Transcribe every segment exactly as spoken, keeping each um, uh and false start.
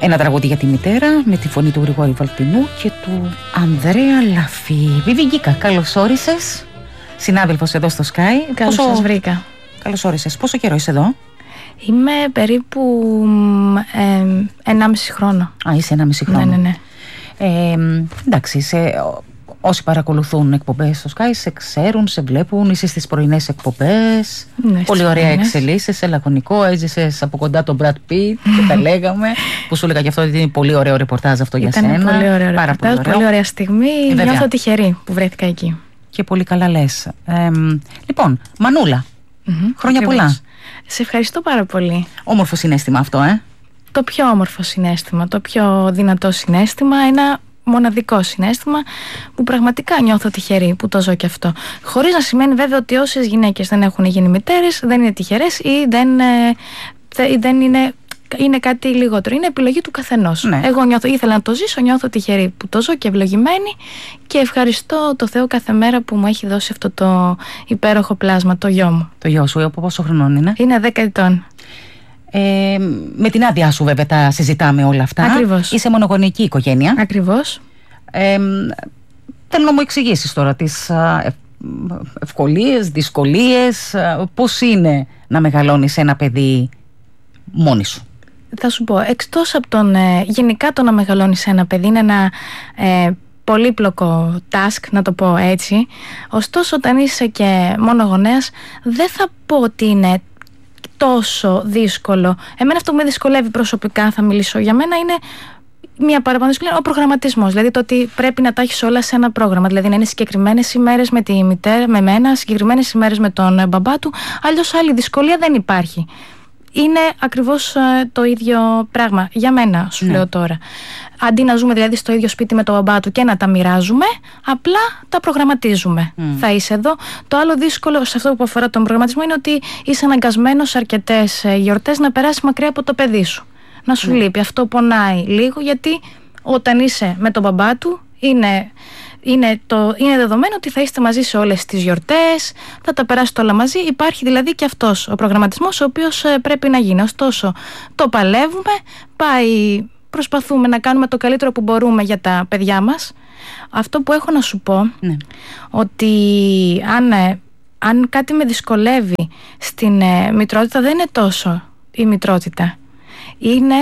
Ένα τραγούδι για τη μητέρα με τη φωνή του Γρηγόρη Βαλτινού και του Ανδρέα Λαφή. Βιβι, καλώς όρισες. Συνάδελφος εδώ στο Sky. Καλώς Πόσο... σας βρήκα. Καλώς όρισες. Πόσο καιρό είσαι εδώ? Είμαι περίπου ε, ενάμιση χρόνο. Α, είσαι ενάμιση χρόνο. Ναι, ναι, ναι. Ε, εντάξει, σε, όσοι παρακολουθούν εκπομπές στο Sky σε ξέρουν, σε βλέπουν, είσαι στις πρωινές εκπομπές. Ναι, πολύ ωραία πρωινές. εξελίσσεσαι, λακωνικό, έζησες από κοντά τον Brad Pitt και τα λέγαμε, που σου έλεγα γι' αυτό ότι είναι πολύ ωραίο ρεπορτάζ αυτό για Ήταν σένα. Πολύ ωραίο Πάρα ρεπορτάζ, πολύ, πολύ ωραία στιγμή. Βέβαια. Νιώθω τυχερή που βρέθηκα εκεί. Και πολύ καλά λες. Ε, λοιπόν, Μανούλα, Mm-hmm, χρόνια ακριβώς. πολλά. Σε ευχαριστώ πάρα πολύ. Όμορφο συναίσθημα αυτό, ε. Το πιο όμορφο συναίσθημα, το πιο δυνατό συναίσθημα, ένα μοναδικό συναίσθημα που πραγματικά νιώθω τυχερή που το ζω και αυτό. Χωρίς να σημαίνει βέβαια ότι όσες γυναίκες δεν έχουν γίνει μητέρες δεν είναι τυχερές ή δεν, ε, ή δεν είναι, είναι κάτι λιγότερο. Είναι επιλογή του καθενός. Ναι. Εγώ νιώθω, ήθελα να το ζήσω, νιώθω τυχερή που το ζω και ευλογημένη και ευχαριστώ το Θεό κάθε μέρα που μου έχει δώσει αυτό το υπέροχο πλάσμα, το γιο μου. Το γιο σου, από πόσο χρονών είναι? Είναι δέκα ετών. Ε, με την άδειά σου βέβαια τα συζητάμε όλα αυτά. Ακριβώς. Είσαι μονογονεϊκή οικογένεια. Ακριβώς. Ε, θέλω να μου εξηγήσεις τώρα τις α, ευ, ευκολίες, δυσκολίες, α, πώς είναι να μεγαλώνεις ένα παιδί μόνη σου. Θα σου πω, εκτός από τον ε, γενικά το να μεγαλώνεις ένα παιδί είναι ένα ε, πολύπλοκο task, να το πω έτσι. Ωστόσο όταν είσαι και μόνο γονέας δεν θα πω ότι είναι τόσο δύσκολο. Εμένα αυτό που με δυσκολεύει προσωπικά, θα μιλήσω για μένα, είναι μια παραπάνω δυσκολία, ο προγραμματισμός. Δηλαδή το ότι πρέπει να τα έχεις όλα σε ένα πρόγραμμα. Δηλαδή να είναι συγκεκριμένες ημέρες με τη μητέρα, με μένα, συγκεκριμένες ημέρες με τον μπαμπά του. Αλλιώς άλλη δυσκολία δεν υπάρχει. Είναι ακριβώς ε, το ίδιο πράγμα. Για μένα, σου Ναι. λέω τώρα. Αντί να ζούμε δηλαδή στο ίδιο σπίτι με τον μπαμπά του και να τα μοιράζουμε, απλά τα προγραμματίζουμε. Mm. Θα είσαι εδώ. Το άλλο δύσκολο σε αυτό που αφορά τον προγραμματισμό είναι ότι είσαι αναγκασμένος αρκετές ε, γιορτές να περάσει μακριά από το παιδί σου. Να σου Ναι. λείπει. Αυτό πονάει λίγο, γιατί όταν είσαι με τον μπαμπά του είναι. Είναι, το, είναι δεδομένο ότι θα είστε μαζί σε όλες τις γιορτές, θα τα περάσετε όλα μαζί. Υπάρχει δηλαδή και αυτός ο προγραμματισμός ο οποίος ε, πρέπει να γίνει. Ωστόσο, το παλεύουμε, πάει, προσπαθούμε να κάνουμε το καλύτερο που μπορούμε για τα παιδιά μας. Αυτό που έχω να σου πω, Ναι. ότι αν, ε, αν κάτι με δυσκολεύει στην ε, μητρότητα, δεν είναι τόσο η μητρότητα. Είναι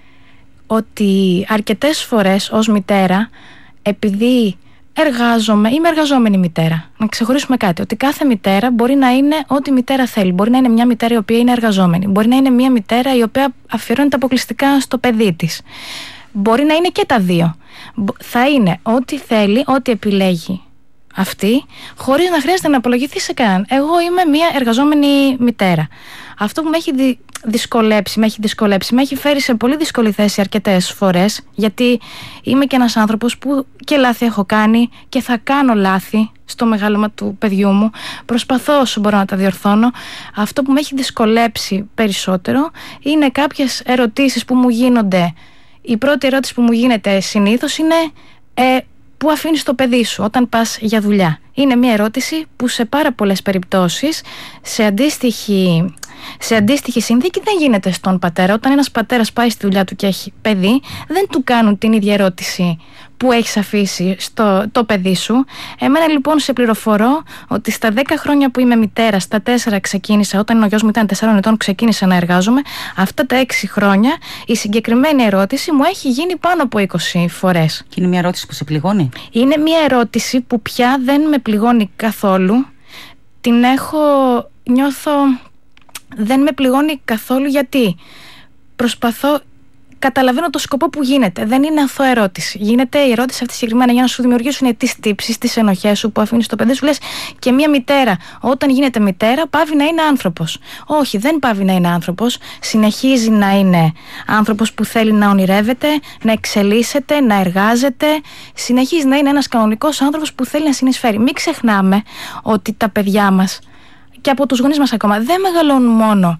ότι αρκετές φορές ως μητέρα, επειδή εργάζομαι, είμαι εργαζόμενη μητέρα. Να ξεχωρίσουμε κάτι, ότι κάθε μητέρα μπορεί να είναι ό,τι μητέρα θέλει. Μπορεί να είναι μια μητέρα η οποία είναι εργαζόμενη. Μπορεί να είναι μια μητέρα η οποία αφιερώνεται αποκλειστικά στο παιδί της. Μπορεί να είναι και τα δύο. Θα είναι ό,τι θέλει, ό,τι επιλέγει αυτή, χωρίς να χρειάζεται να απολογηθεί σε κανέναν. Εγώ είμαι μια εργαζόμενη μητέρα. Αυτό που με έχει δυ... δυσκολέψει, με έχει δυσκολέψει, με έχει φέρει σε πολύ δύσκολη θέση αρκετές φορές, γιατί είμαι και ένας άνθρωπος που και λάθη έχω κάνει και θα κάνω λάθη στο μεγάλωμα του παιδιού μου. Προσπαθώ όσο μπορώ να τα διορθώνω. Αυτό που με έχει δυσκολέψει περισσότερο είναι κάποιες ερωτήσεις που μου γίνονται. Η πρώτη ερώτηση που μου γίνεται συνήθως είναι ε, πού αφήνεις το παιδί σου όταν πας για δουλειά. Είναι μια ερώτηση που σε πάρα πολλές περιπτώσεις, σε αντίστοιχη, σε αντίστοιχη συνθήκη δεν γίνεται στον πατέρα. Όταν ένας πατέρας πάει στη δουλειά του και έχει παιδί, δεν του κάνουν την ίδια ερώτηση που έχεις αφήσει στο, το παιδί σου. Εμένα λοιπόν σε πληροφορώ ότι στα δέκα χρόνια που είμαι μητέρα, στα τέσσερα ξεκίνησα, όταν ο γιος μου ήταν τεσσάρων ετών ξεκίνησα να εργάζομαι. Αυτά τα έξι χρόνια η συγκεκριμένη ερώτηση μου έχει γίνει πάνω από είκοσι φορές. Και είναι μια ερώτηση που σε πληγώνει? Είναι μια ερώτηση που πια δεν με πληγώνει καθόλου. Την έχω, νιώθω, δεν με πληγώνει καθόλου, γιατί προσπαθώ, καταλαβαίνω το σκοπό που γίνεται. Δεν είναι αθώα ερώτηση. Γίνεται η ερώτηση αυτή συγκεκριμένα για να σου δημιουργήσουν τις τύψεις, τις ενοχές σου που αφήνεις το παιδί σου. Λες, και μια μητέρα, όταν γίνεται μητέρα, πάβει να είναι άνθρωπος. Όχι, δεν πάβει να είναι άνθρωπος. Συνεχίζει να είναι άνθρωπος που θέλει να ονειρεύεται, να εξελίσσεται, να εργάζεται. Συνεχίζει να είναι ένας κανονικός άνθρωπος που θέλει να συνεισφέρει. Μην ξεχνάμε ότι τα παιδιά μας, και από τους γονείς μας ακόμα, δεν μεγαλώνουν μόνο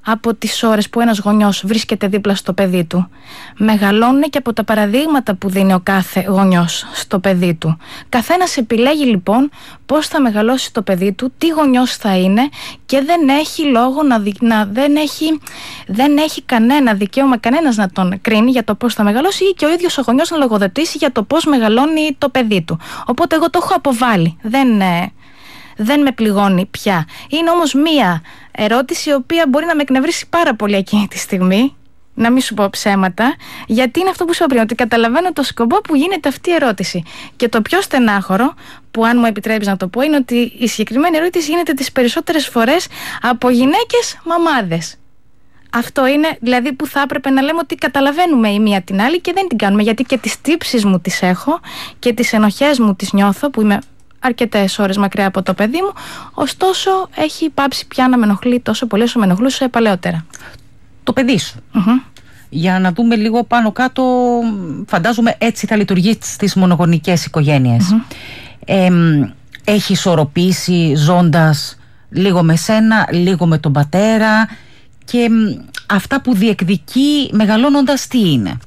από τις ώρες που ένας γονιός βρίσκεται δίπλα στο παιδί του. Μεγαλώνουν και από τα παραδείγματα που δίνει ο κάθε γονιός στο παιδί του. Καθένας επιλέγει λοιπόν πώς θα μεγαλώσει το παιδί του, τι γονιός θα είναι, και δεν έχει λόγο να, δι... να δεν, έχει... δεν έχει κανένα δικαίωμα κανένας να τον κρίνει για το πώς θα μεγαλώσει, ή και ο ίδιος ο γονιός να λογοδοτήσει για το πώς μεγαλώνει το παιδί του. Οπότε εγώ το έχω αποβάλει. Δεν... Δεν με πληγώνει πια. Είναι όμως μία ερώτηση η οποία μπορεί να με εκνευρίσει πάρα πολύ εκείνη τη στιγμή, να μην σου πω ψέματα, γιατί είναι αυτό που σου είπα πριν, ότι καταλαβαίνω το σκοπό που γίνεται αυτή η ερώτηση. Και το πιο στενάχωρο, που αν μου επιτρέπεις να το πω, είναι ότι η συγκεκριμένη ερώτηση γίνεται τις περισσότερες φορές από γυναίκες μαμάδες. Αυτό είναι δηλαδή που θα έπρεπε να λέμε ότι καταλαβαίνουμε η μία την άλλη και δεν την κάνουμε, γιατί και τις τύψεις μου τις έχω και τις ενοχές μου τις νιώθω, που είμαι αρκετές ώρες μακριά από το παιδί μου, ωστόσο έχει πάψει πια να με ενοχλεί τόσο πολύ όσο με ενοχλούσε παλαιότερα. Το παιδί σου. Mm-hmm. Για να δούμε λίγο πάνω κάτω, φαντάζομαι έτσι θα λειτουργεί στις μονογονικές οικογένειες. Mm-hmm. Ε, έχει ισορροπήσει ζώντας λίγο με σένα, λίγο με τον πατέρα, και αυτά που διεκδικεί μεγαλώνοντας τι είναι?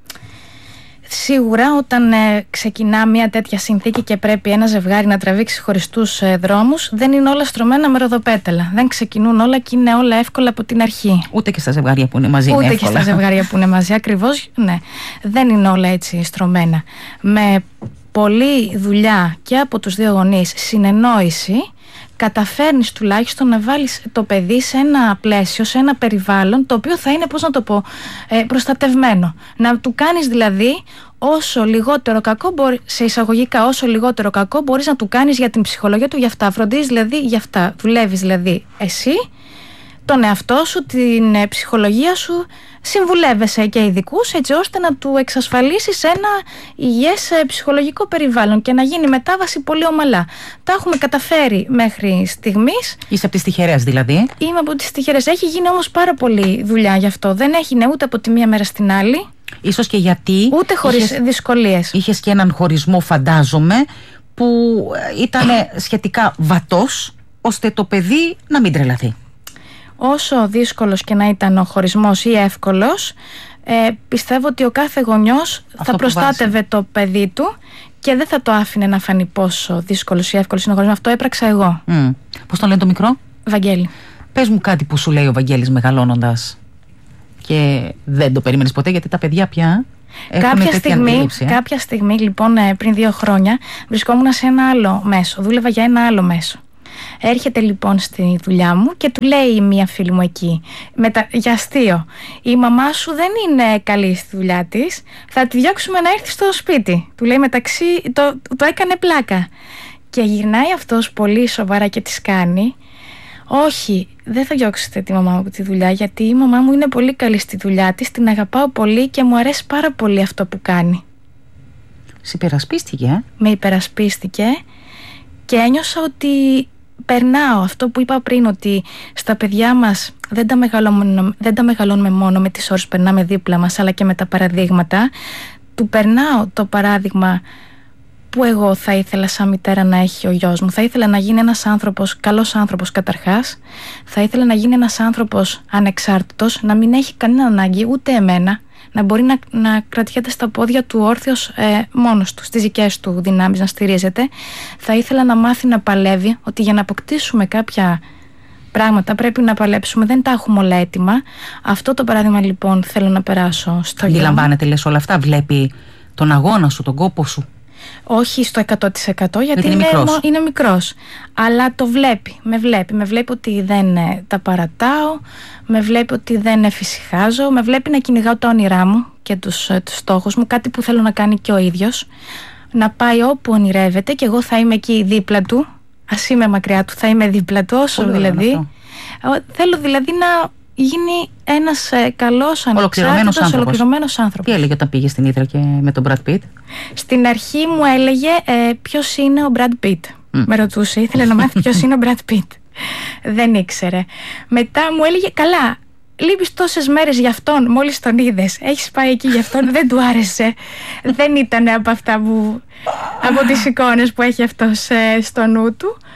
Σίγουρα όταν ε, ξεκινά μια τέτοια συνθήκη και πρέπει ένα ζευγάρι να τραβήξει χωριστούς ε, δρόμους, δεν είναι όλα στρωμένα με ροδοπέταλα. Δεν ξεκινούν όλα και είναι όλα εύκολα από την αρχή. Ούτε και στα ζευγάρια που είναι μαζί. Ούτε είναι και στα ζευγάρια που είναι μαζί, ακριβώς, ναι. Δεν είναι όλα έτσι στρωμένα. Με πολλή δουλειά και από τους δύο γονείς, συνεννόηση, καταφέρνεις τουλάχιστον να βάλεις το παιδί σε ένα πλαίσιο, σε ένα περιβάλλον το οποίο θα είναι, πώς να το πω, ε, προστατευμένο. Να του κάνεις δηλαδή όσο λιγότερο κακό, μπορεί, σε εισαγωγικά όσο λιγότερο κακό μπορείς να του κάνεις για την ψυχολογία του, για αυτά. Φροντίζεις δηλαδή για αυτά. Δουλεύεις δηλαδή εσύ, τον εαυτό σου, την ε, ψυχολογία σου, συμβουλεύεσαι και ειδικούς έτσι ώστε να του εξασφαλίσεις ένα υγιές ε, ψυχολογικό περιβάλλον και να γίνει μετάβαση πολύ ομαλά. Τα έχουμε καταφέρει μέχρι στιγμής. Είσαι από τις τυχερές δηλαδή? Είμαι από τις τυχερές. Έχει γίνει όμως πάρα πολλή δουλειά γι' αυτό. Δεν έγινε ούτε από τη μία μέρα στην άλλη. Ίσως και γιατί ούτε χωρίς είχες, δυσκολίες. Είχες και έναν χωρισμό, φαντάζομαι, που ήταν σχετικά βατός, ώστε το παιδί να μην τρελαθεί. Όσο δύσκολος και να ήταν ο χωρισμός ή εύκολος, ε, πιστεύω ότι ο κάθε γονιός αυτό θα προστάτευε το παιδί του και δεν θα το άφηνε να φανεί πόσο δύσκολος ή εύκολος είναι ο χωρισμός. Αυτό έπραξα εγώ. Mm. Πώς τον λένε το μικρό? Βαγγέλη. Πες μου κάτι που σου λέει ο Βαγγέλης μεγαλώνοντας και δεν το περίμενες ποτέ, γιατί τα παιδιά πια κάποια στιγμή, αντίληψη, ε? κάποια στιγμή λοιπόν πριν δύο χρόνια βρισκόμουν σε ένα άλλο μέσο, δούλευα για ένα άλλο μέσο. Έρχεται λοιπόν στη δουλειά μου και του λέει μία φίλη μου εκεί, μετα... για αστείο, η μαμά σου δεν είναι καλή στη δουλειά της, θα τη διώξουμε να έρθει στο σπίτι. Του λέει μεταξύ, το, το έκανε πλάκα. Και γυρνάει αυτός πολύ σοβαρά και της κάνει, όχι, δεν θα διώξετε τη μαμά μου από τη δουλειά, γιατί η μαμά μου είναι πολύ καλή στη δουλειά της, την αγαπάω πολύ και μου αρέσει πάρα πολύ αυτό που κάνει. Σε υπερασπίστηκε? Ε? Με υπερασπίστηκε και ένιωσα ότι περνάω αυτό που είπα πριν, ότι στα παιδιά μας δεν τα μεγαλώνουμε, δεν τα μεγαλώνουμε μόνο με τις ώρες που περνάμε δίπλα μας, αλλά και με τα παραδείγματα. Του περνάω το παράδειγμα που εγώ θα ήθελα σαν μητέρα να έχει ο γιος μου. Θα ήθελα να γίνει ένας άνθρωπος, καλός άνθρωπος καταρχάς. Θα ήθελα να γίνει ένας άνθρωπος ανεξάρτητος, να μην έχει κανένα ανάγκη, ούτε εμένα, να μπορεί να, να κρατιέται στα πόδια του όρθιος ε, μόνος του, στις δικές του δυνάμεις, να στηρίζεται. Θα ήθελα να μάθει να παλεύει, ότι για να αποκτήσουμε κάποια πράγματα πρέπει να παλέψουμε, δεν τα έχουμε όλα έτοιμα. Αυτό το παράδειγμα λοιπόν θέλω να περάσω στο γιο μου. Αντιλαμβάνεται, λες, όλα αυτά? Βλέπει τον αγώνα σου, τον κόπο σου? Όχι στο εκατό τοις εκατό, γιατί είναι, είναι, μικρός. είναι μικρός. Αλλά το βλέπει, με βλέπει. Με βλέπει ότι δεν ε, τα παρατάω, με βλέπει ότι δεν εφησυχάζω, με βλέπει να κυνηγάω τα όνειρά μου και τους, ε, τους στόχους μου, κάτι που θέλω να κάνει και ο ίδιος. Να πάει όπου ονειρεύεται και εγώ θα είμαι εκεί δίπλα του. Ας είμαι μακριά του, θα είμαι δίπλα του, όσο δηλαδή. Θέλω δηλαδή να γίνει ένας ε, καλός, ανεξάρτητος, ολοκληρωμένος άνθρωπος. Τι έλεγε όταν πήγε στην Ύδρα και με τον Brad Pitt? Στην αρχή μου έλεγε ε, ποιος είναι ο Brad Pitt. Mm. Με ρωτούσε, ήθελε να μάθει ποιος είναι ο Brad Pitt. Δεν ήξερε. Μετά μου έλεγε, καλά, λείπεις τόσες μέρες για αυτόν, μόλις τον είδες. Έχεις πάει εκεί για αυτόν, δεν του άρεσε. Δεν ήταν από αυτά που, από τις εικόνες που έχει αυτός ε, στο νου του.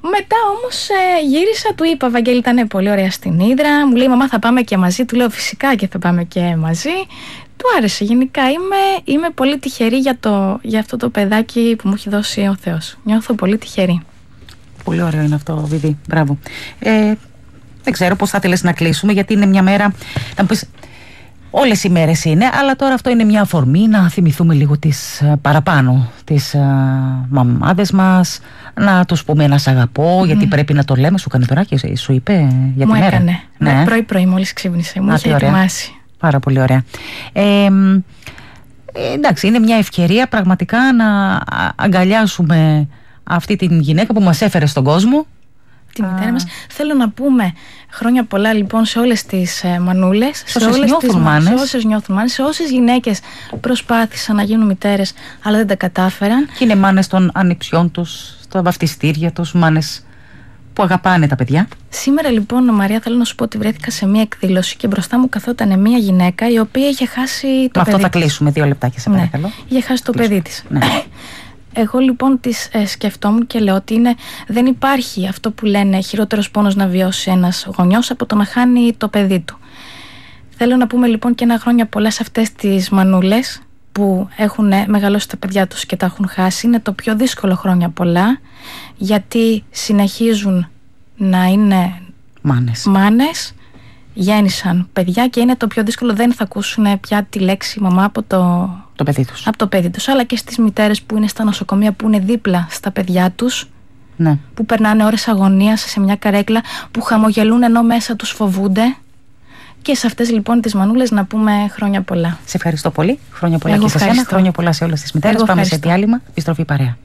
Μετά όμως ε, γύρισα, του είπα, Βαγγέλη, ήταν πολύ ωραία στην Ύδρα. Μου λέει, μαμά, θα πάμε και μαζί. Του λέω, φυσικά και θα πάμε και μαζί. Του άρεσε. Γενικά είμαι, είμαι πολύ τυχερή για, το, για αυτό το παιδάκι που μου έχει δώσει ο Θεός. Νιώθω πολύ τυχερή. Πολύ ωραίο είναι αυτό, Βίδη. Μπράβο. Ε, δεν ξέρω πώς θα ήθελες να κλείσουμε, γιατί είναι μια μέρα. Να μου πεις, όλες οι μέρες είναι, αλλά τώρα αυτό είναι μια αφορμή να θυμηθούμε λίγο τις παραπάνω, τις uh, μαμάδες μας, να τους πούμε ένα σ' αγαπώ, mm. γιατί πρέπει να το λέμε. Σου έκανε τώρα και σου είπε για μου τη μέρα. Έκανε. Ναι, ναι, πρωί-πρωί μόλις ξύπνησε. Μου είχε ετοιμάσει. Πάρα πολύ ωραία. Ε, εντάξει, είναι μια ευκαιρία πραγματικά να αγκαλιάσουμε αυτή την γυναίκα που μας έφερε στον κόσμο. Τη μητέρα μας. Θέλω να πούμε χρόνια πολλά λοιπόν σε όλες τις ε, μανούλες, σε, σε, όλες τις, μάνες. σε όσες νιώθουν μάνες, σε όσες γυναίκες προσπάθησαν να γίνουν μητέρες αλλά δεν τα κατάφεραν. Και είναι μάνες των ανιψιών τους, στα βαφτιστήρια τους, μάνες που αγαπάνε τα παιδιά. Σήμερα λοιπόν, Μαρία, θέλω να σου πω ότι βρέθηκα σε μια εκδήλωση και μπροστά μου καθόταν μια γυναίκα η οποία είχε χάσει το Με παιδί. Αυτό θα κλείσουμε, δύο λεπτάκια σε παρακαλώ. Ναι, είχε χάσει το παιδί της. Ναι. Εγώ λοιπόν τις ε, σκεφτόμουν και λέω ότι είναι, δεν υπάρχει αυτό που λένε χειρότερος πόνος να βιώσει ένας γονιός από το να χάνει το παιδί του. Θέλω να πούμε λοιπόν και ένα χρόνια πολλά σε αυτές τις μανούλες που έχουν μεγαλώσει τα παιδιά τους και τα έχουν χάσει. Είναι το πιο δύσκολο χρόνια πολλά, γιατί συνεχίζουν να είναι μάνες, μάνες γέννησαν παιδιά και είναι το πιο δύσκολο. Δεν θα ακούσουν πια τη λέξη μαμά από το, το παιδί τους. από το παιδί τους. Αλλά και στις μητέρες που είναι στα νοσοκομεία, που είναι δίπλα στα παιδιά τους, ναι. που περνάνε ώρες αγωνίας σε μια καρέκλα, που χαμογελούν ενώ μέσα τους φοβούνται. Και σε αυτές λοιπόν τις μανούλες να πούμε χρόνια πολλά. Σε ευχαριστώ πολύ. Χρόνια πολλά. Εγώ και σε ευχαριστώ. εσένα. Χρόνια πολλά σε όλες τις μητέρες. Πάμε ευχαριστώ. σε διάλειμμα. Επιστροφή παρέα.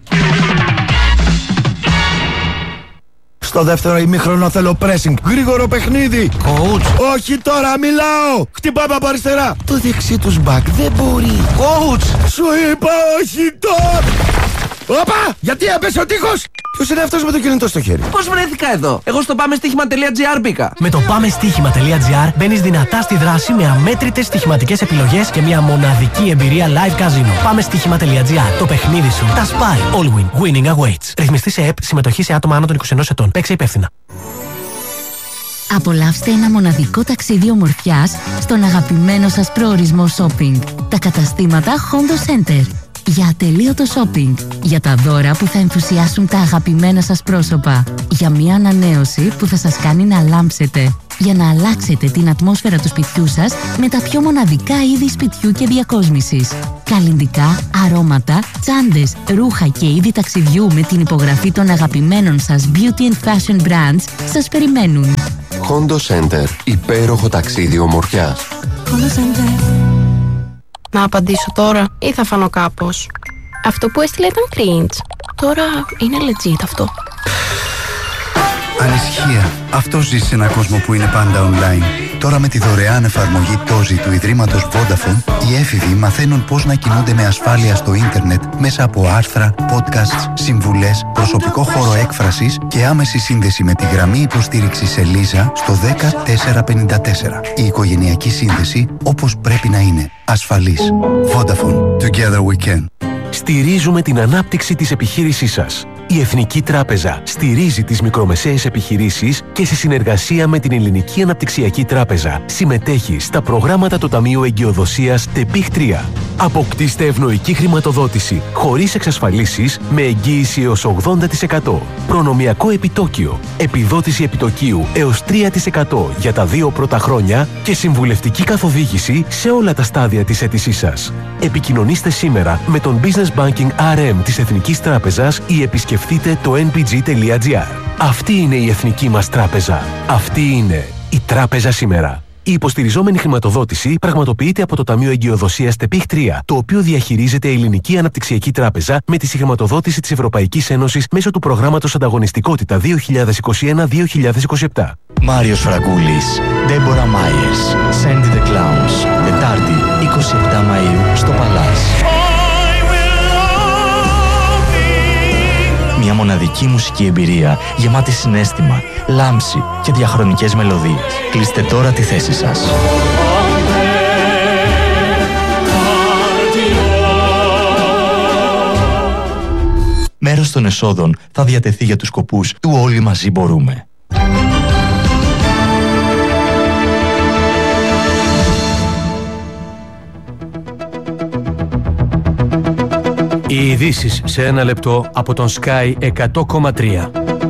Στο δεύτερο ημίχρονο θέλω pressing. Γρήγορο παιχνίδι. Coach. Όχι τώρα, μιλάω. Χτυπάμε από αριστερά. Το δεξί τους μπακ δεν μπορεί. Coach. Σου είπα όχι τώρα. Όπα! Γιατί έπεσε ο τείχος! Ποιος είναι αυτός με το κινητό στο χέρι? Πώς βρέθηκα εδώ? Εγώ στο πάμε στοίχημα τελεία τζι άρ μπήκα. Με το πάμε στοίχημα τελεία τζι άρ μπαίνεις δυνατά στη δράση με αμέτρητες στοιχηματικές επιλογές και μια μοναδική εμπειρία live casino. Πάμε στοίχημα τελεία τζι άρ. Το παιχνίδι σου τα σπάει. All win. Winning awaits. Ρυθμιστή σε ΕΠ. Συμμετοχή σε άτομα άνω των είκοσι ενός ετών. Παίξε υπεύθυνα. Απολαύστε ένα μοναδικό ταξίδι ομορφιάς στον αγαπημένο σας προορισμό shopping. Τα καταστήματα Hondo Center. Για ατελείωτο shopping, για τα δώρα που θα ενθουσιάσουν τα αγαπημένα σας πρόσωπα, για μια ανανέωση που θα σας κάνει να λάμψετε, για να αλλάξετε την ατμόσφαιρα του σπιτιού σας με τα πιο μοναδικά είδη σπιτιού και διακόσμησης. Καλλυντικά, αρώματα, τσάντες, ρούχα και είδη ταξιδιού με την υπογραφή των αγαπημένων σας beauty and fashion brands σας περιμένουν. Hondo Center, υπέροχο ταξίδι ομορφιάς. Hondo Center. Να απαντήσω τώρα ή θα φανώ κάπως? Αυτό που έστειλε ήταν cringe. Τώρα είναι legit αυτό. Ανησυχία. Αυτό ζει σε έναν κόσμο που είναι πάντα online. Τώρα με τη δωρεάν εφαρμογή Τόζι του Ιδρύματος Vodafone, οι έφηβοι μαθαίνουν πώς να κινούνται με ασφάλεια στο ίντερνετ μέσα από άρθρα, podcasts, συμβουλές, προσωπικό χώρο έκφρασης και άμεση σύνδεση με τη γραμμή υποστήριξης Ελίζα στο δέκα τέσσερα πενήντα τέσσερα. Η οικογενειακή σύνδεση όπως πρέπει να είναι. Ασφαλής. Vodafone. Together we can. Στηρίζουμε την ανάπτυξη της επιχείρησής σας. Η Εθνική Τράπεζα στηρίζει τις μικρομεσαίες επιχειρήσεις και σε συνεργασία με την Ελληνική Αναπτυξιακή Τράπεζα συμμετέχει στα προγράμματα του Ταμείου Εγκυοδοσίας ΤΕΠΙΧ τρία. Αποκτήστε ευνοϊκή χρηματοδότηση χωρίς εξασφαλίσεις με εγγύηση έως ογδόντα τοις εκατό. Προνομιακό επιτόκιο, επιδότηση επιτοκίου έως τρία τοις εκατό για τα δύο πρώτα χρόνια και συμβουλευτική καθοδήγηση σε όλα τα στάδια της αίτησής σας. Επικοινωνήστε σήμερα με τον Business Banking αρ εμ της Εθνικής Τράπεζας ή επισκεφτείτε το εν πι τζι τελεία τζι άρ. Αυτή είναι η εθνική μας τράπεζα. Αυτή είναι η τράπεζα σήμερα. Η υποστηριζόμενη χρηματοδότηση πραγματοποιείται από το Ταμείο Εγκυοδοσίας ΤΕΠΙΧ τρία, το οποίο διαχειρίζεται η Ελληνική Αναπτυξιακή Τράπεζα με τη συγχρηματοδότηση της Ευρωπαϊκής Ένωσης μέσω του προγράμματος Ανταγωνιστικότητα δύο χιλιάδες είκοσι ένα με δύο χιλιάδες είκοσι επτά. Μάριος Φραγκούλης, Ντέμπορα Μάιερς, Sandy the Clowns, Τετάρτη είκοσι επτά Μαΐου στο Παλάς. Μια μοναδική μουσική εμπειρία γεμάτη συναίσθημα, λάμψη και διαχρονικές μελωδίες. Κλείστε τώρα τη θέση σας. Μέρος των εσόδων θα διατεθεί για τους σκοπούς του «Όλοι μαζί μπορούμε». Οι ειδήσεις σε ένα λεπτό από τον Sky εκατό κόμμα τρία.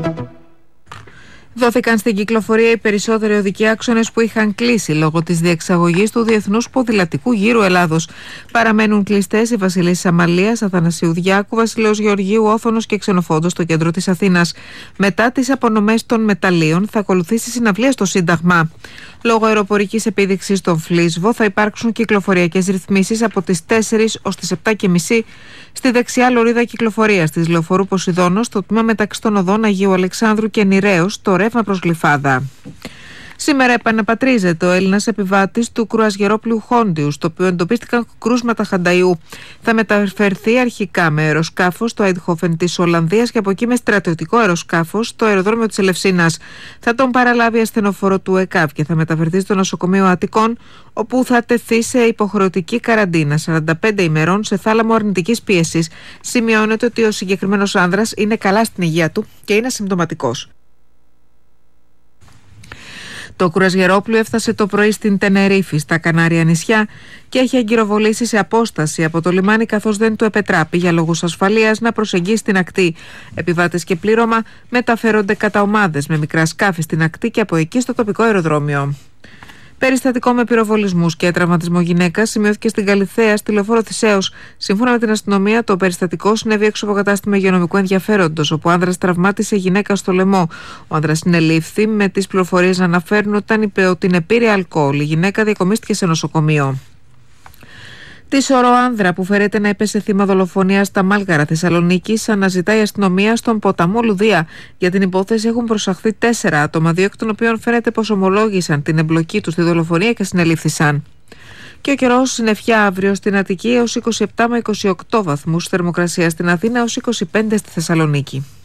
Δόθηκαν στην κυκλοφορία οι περισσότεροι οδικοί άξονες που είχαν κλείσει λόγω της διεξαγωγής του Διεθνούς Ποδηλατικού Γύρου Ελλάδος. Παραμένουν κλειστές οι Βασιλίσσης Αμαλίας, Αθανασίου Διάκου, Βασιλέως Γεωργίου, Όθωνος και Ξενοφόντος στο κέντρο της Αθήνας. Μετά τις απονομές των μεταλλίων θα ακολουθήσει συναυλία στο Σύνταγμα. Λόγω αεροπορικής επίδειξης στον Φλίσβο θα υπάρξουν κυκλοφοριακές ρυθμίσεις από τις τέσσερις ως τις επτά και μισή στη δεξιά λωρίδα κυκλοφορίας της Λεωφορείου Ποσειδώνος, στο τμήμα μεταξύ των οδών Αγίου Αλεξάνδρου και Νηρέως, το ρεύμα προς Γλυφάδα. Σήμερα επαναπατρίζεται ο Έλληνας επιβάτης του κρουαζιερόπλοιου Χόντιου, στο οποίο εντοπίστηκαν κρούσματα χανταϊού. Θα μεταφερθεί αρχικά με αεροσκάφος στο Άιντχοφεν της Ολλανδίας και από εκεί με στρατιωτικό αεροσκάφος στο αεροδρόμιο της Ελευσίνας. Θα τον παραλάβει ασθενοφόρο του ΕΚΑΒ και θα μεταφερθεί στο νοσοκομείο Αττικών, όπου θα τεθεί σε υποχρεωτική καραντίνα σαράντα πέντε ημερών σε θάλαμο αρνητικής πίεσης. Σημειώνεται ότι ο συγκεκριμένος άνδρας είναι καλά στην υγεία του και είναι ασυμπτωματικός. Το κρουαζιερόπλοιο έφτασε το πρωί στην Τενερίφη, στα Κανάρια νησιά, και έχει αγκυροβολήσει σε απόσταση από το λιμάνι, καθώς δεν του επετράπει για λόγους ασφαλείας να προσεγγίσει την ακτή. Επιβάτες και πλήρωμα μεταφέρονται κατά ομάδες με μικρά σκάφη στην ακτή και από εκεί στο τοπικό αεροδρόμιο. Περιστατικό με πυροβολισμούς και τραυματισμό γυναίκας σημειώθηκε στην Καλιθέα, στη λεωφόρο Θησέως. Σύμφωνα με την αστυνομία, το περιστατικό συνέβη έξω από κατάστημα υγειονομικού ενδιαφέροντος, όπου ο άνδρας τραυμάτισε γυναίκα στο λαιμό. Ο άνδρας συνελήφθη, με τις πληροφορίες να αναφέρουν όταν είπε ότι την πήρε αλκοόλ. Η γυναίκα διακομίστηκε σε νοσοκομείο. Τη σωρό άνδρα που φέρεται να έπεσε θύμα δολοφονίας στα Μάλγαρα Θεσσαλονίκης αναζητά η αστυνομία στον ποταμό Λουδία. Για την υπόθεση έχουν προσαχθεί τέσσερα άτομα, δύο εκ των οποίων φαίνεται πως ομολόγησαν την εμπλοκή τους στη δολοφονία και συνελήφθησαν. Και ο καιρός συννεφιά αύριο στην Αττική έως είκοσι επτά με είκοσι οκτώ βαθμούς, θερμοκρασία στην Αθήνα έως είκοσι πέντε στη Θεσσαλονίκη.